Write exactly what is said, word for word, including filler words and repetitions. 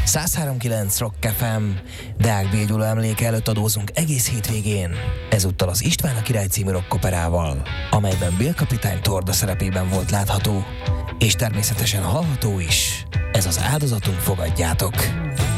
száz három kilenc Rock ef em, Deák B. Gyula emléke előtt adózunk egész hétvégén, ezúttal az István a király című rockoperával, amelyben Bill kapitány Torda szerepében volt látható, és természetesen hallható is. Ez az áldozatunk, fogadjátok!